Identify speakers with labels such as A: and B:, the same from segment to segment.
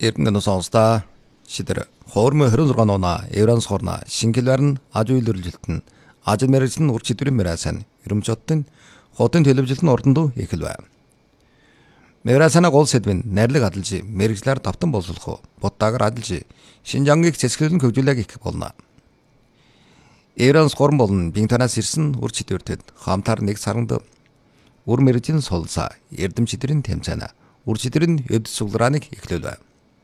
A: Эрдэнэ сонсдоо шидэр хоормоо 26 оноо Евранс хорна шингэлвэр нь аж үйлрэлжилт нь аж мэргэжлийн ур чидрийн мэрасан ерөмчөттөн хотын телевизэн ордонд эхэлвэ. Мэрасана гол сэдвэн найрлаг адалжи мэргэжлэр давтан боловсруулах бодтаагаар адалжи Шинжангийг цэцгэлэн хөгжүүлэх их болно. Евранс хорн болон бинтанаас ирсэн ур чидрүүдэд хамтар нэг саранд ур мэргэжийн солсаа эрдэм чидрийн тэмцээнэ ур чидрийн эд суглааныг эхлүүлвэ.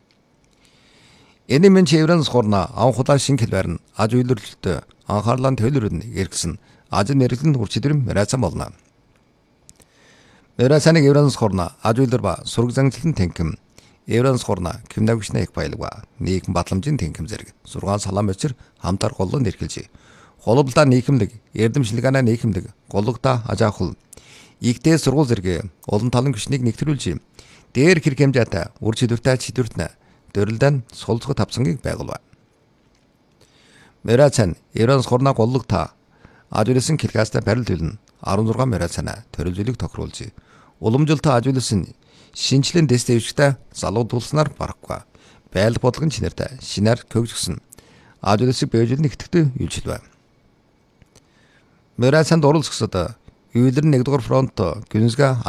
A: Энэ мен Евранс хорна анхудаа шингэлвэр нь аж үйлрэлттэй анхаарлаа төлөвлөрн эргэсэн аж мэргэжлийн ур чидрийн мэрасан болно. Мэрасаныг Евранс хорна аж үйлэр ба сураг зангилын тэнхэм Евранс хорна кимнагшна их баялгаа нийгэм батламжийн тэнхэм зэрэг 6 салаам өчр хамтар голлон нэрхэлж голлолдоо нийгэмлэг эрдэмшлэгэнэ нийгэмлэг голлогдоо ажаахул игдээ сургууль зэрэг олон талын гүшнийг нэгтрүүлж дээр хэрэг хэмжээтэй ур чидвэртэй чидвэртнэ дөрөлдөн солилцох тавцангийг байгуулв. Мэрасан Евранс хорна голлогдоо ажуулсан килгастай барил төлн 16 мэрасана төрөлжлийг тохируулж уламжлалтай ажуулсан шинчлэн дэстэвчтэй залуудуулснаар барахгүй байл бодлогын чинэртэй шинээр көгжсөн ажуулсан бэжэл нэгтгэдэг үйлчилвэ. Мэрасанд оролцохсод үйлэр нэгдүгээр фронт гүнзгэ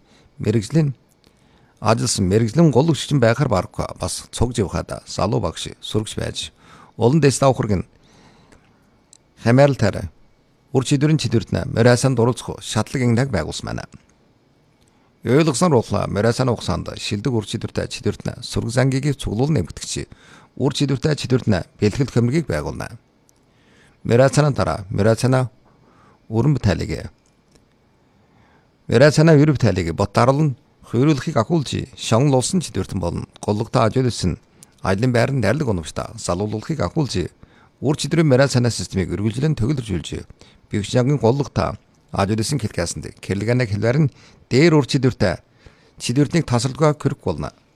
A: ажилласан мэргэжлийн гол хүчин байхаар барахгүй бас цугж явхад залуу багш сурагч байж олон дэс давхраг нь хамаарлалтаар ур чидвэрийн чидвэртнэ мэрасанд оролцох шатлаг индаг байгуулсан байна. Ойлгосон руула мэрасан ухсанд шилдэг ур чидвэртэй чидвэртнэ сураг зангийг цуглуул нэмэгдэгч ур чидвэртэй чидвэртнэ бэлтгэл хөмргийг байгуулна. Мэрасанаа дараа мэрасанаа өрөм тайлыг мэрасанаа өрөв тайлыг ботарлан хөрөлхийг ахуулж шонгол улсын чидвэртэн болон голлогтой ажуулсан айлын байранд найрлаг унамжтай залуулахыг ахуулж ур чидрийн мэрасанаа системийг өргөжлөн төгөлржүүлж бившангийн голлогтой ажуулсан хэлкаасанд кэрлэгэнэ хэлвэр нь дээр ур чидвэртэй чидвэртнийг тасалдгаа көрөх болно.